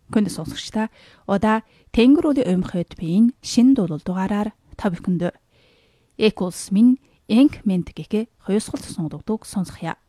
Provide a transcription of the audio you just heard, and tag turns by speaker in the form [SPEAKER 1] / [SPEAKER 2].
[SPEAKER 1] Хүнд сонсогчдаа удаа Тэнгэр улын өмхөд биеийн шин дуулал дугаараар та бүхэнд Эколс минь энк мент гэхээ хоёусгал сонгодог сонсгоё.